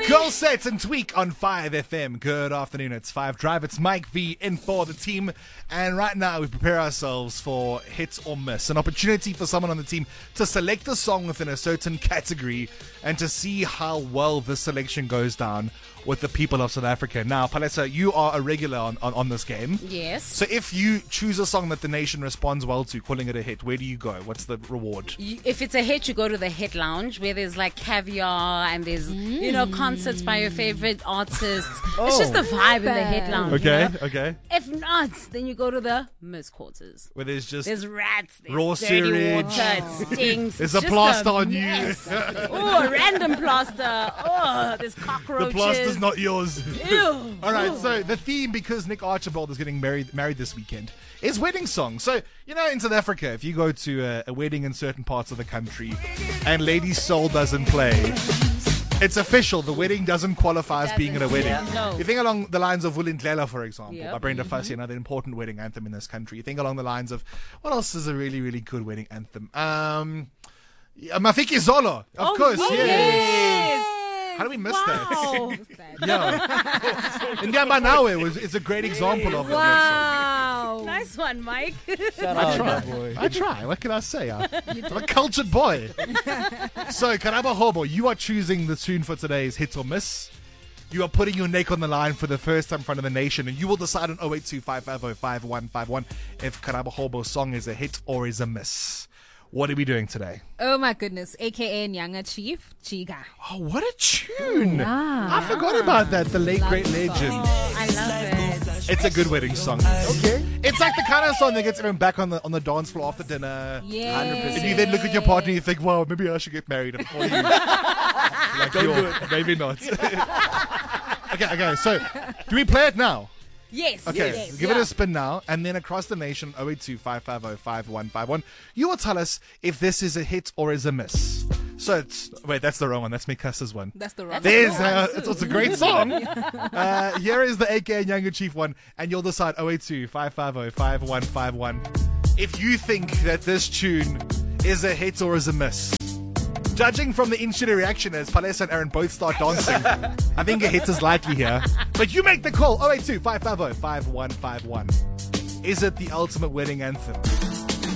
Goal Set and Tweak on 5FM. Good afternoon, it's 5 Drive. It's Mike V in for the team. And right now we prepare ourselves for hit or miss. An opportunity for someone on the team to select a song within a certain category and to see how well this selection goes down with the people of South Africa. Now, Palesa, you are a regular on this game. Yes. So if you choose a song that the nation responds well to, calling it a hit, where do you go? What's the reward? If it's a hit, you go to the Hit Lounge where there's like caviar and there's, concerts by your favorite artists. It's just the vibe in the Hit Lounge. Okay, you know? okay. If not, then you go to the Miss Quarters. Where there's rats, there's raw dirty sewage. water, it stinks. There's It's a just plaster on you. mess. Oh, a random plaster. Oh, there's The cockroaches. plaster's not yours. Ew. All right, so the theme, because Nick Archibald is getting married this weekend, is wedding songs. So, in South Africa, if you go to a wedding in certain parts of the country and Lady Soul doesn't play, it's official. The wedding doesn't qualify as being at a wedding. No. You think along the lines of Vulindlela, for example, Yep. by Brenda Fassie, another important wedding anthem in this country. You think along the lines of, what else is a really, really good wedding anthem? Mafiki Zolo, of course, yes. How do we miss that? Yeah. Indiaba Nawe is a great example of it. Wow. Nice one, Mike. I try. What can I say? I'm a cultured boy. So, Karaba Hobo, you are choosing the tune for today's hit or miss. You are putting your neck on the line for the first time in front of the nation, and you will decide on 082-550-5151 if Karaba Hobo's song is a hit or is a miss. What are we doing today? Oh my goodness. AKA Nyanga Chief, Chiga. Oh, what a tune! I forgot about that. The late, great legend. I love it. It's a good wedding song. Okay. It's like the kind of song that gets everyone back on the dance floor after dinner. Yeah. 100%. And you then look at your partner and you think, wow, maybe I should get married before you. Like, don't do it. Maybe not. Okay, so do we play it now? Yes. Okay, Yes. give it a spin now, and then across the nation, 082-550-5151. You will tell us if this is a hit or is a miss. So that's the wrong one. That's Mikasa's one. That's the wrong There's it's a great song. Here is the AKA Nyanga Chief one, and you'll decide 082-550-5151 if you think that this tune is a hit or is a miss. Judging from the in-studio reaction as Palesa and Aaron both start dancing, I think a hit is likely here. But you make the call, 082-550-5151. Is it the ultimate wedding anthem?